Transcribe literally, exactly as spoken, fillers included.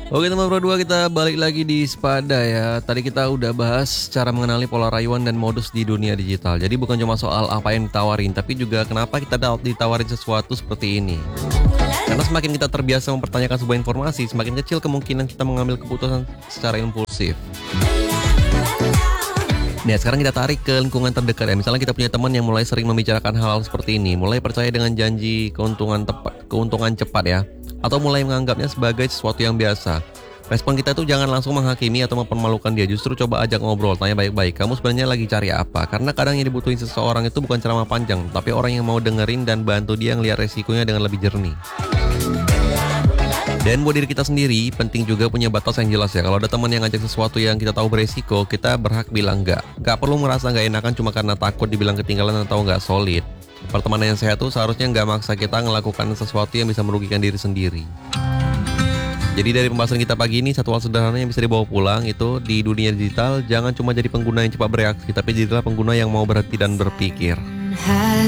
Oke teman Pro dua, kita balik lagi di Spada ya. Tadi kita udah bahas cara mengenali pola rayuan dan modus di dunia digital. Jadi bukan cuma soal apa yang ditawarin, tapi juga kenapa kita ditawarin sesuatu seperti ini. Karena semakin kita terbiasa mempertanyakan sebuah informasi, semakin kecil kemungkinan kita mengambil keputusan secara impulsif. Nah, sekarang kita tarik ke lingkungan terdekat ya. Misalnya kita punya teman yang mulai sering membicarakan hal-hal seperti ini, mulai percaya dengan janji keuntungan tepat, keuntungan cepat ya, atau mulai menganggapnya sebagai sesuatu yang biasa. Respon kita tuh jangan langsung menghakimi atau mempermalukan dia, justru coba ajak ngobrol, tanya baik-baik, kamu sebenarnya lagi cari apa? Karena kadang yang dibutuhin seseorang itu bukan ceramah panjang, tapi orang yang mau dengerin dan bantu dia ngeliat resikonya dengan lebih jernih. Dan buat diri kita sendiri, penting juga punya batas yang jelas ya. Kalau ada teman yang ngajak sesuatu yang kita tahu beresiko, kita berhak bilang enggak. Enggak perlu merasa nggak enakan cuma karena takut dibilang ketinggalan atau nggak solid. Pertemanan yang sehat tuh seharusnya nggak maksa kita melakukan sesuatu yang bisa merugikan diri sendiri. Jadi dari pembahasan kita pagi ini, satu hal sederhana yang bisa dibawa pulang itu di dunia digital, jangan cuma jadi pengguna yang cepat bereaksi, tapi jadilah pengguna yang mau berhenti dan berpikir.